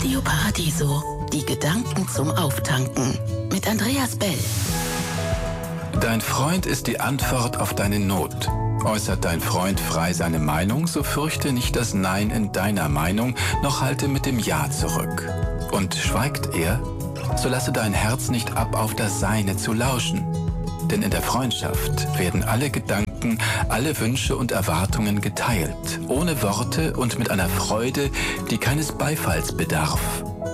Radio Paradiso, die Gedanken zum Auftanken mit Andreas Bell. Dein Freund ist die Antwort auf deine Not. Äußert dein Freund frei seine Meinung, so fürchte nicht das Nein in deiner Meinung, noch halte mit dem Ja zurück. Und schweigt er, so lasse dein Herz nicht ab, auf das Seine zu lauschen. Denn in der Freundschaft werden alle Gedanken, alle Wünsche und Erwartungen geteilt, ohne Worte und mit einer Freude, die keines Beifalls bedarf.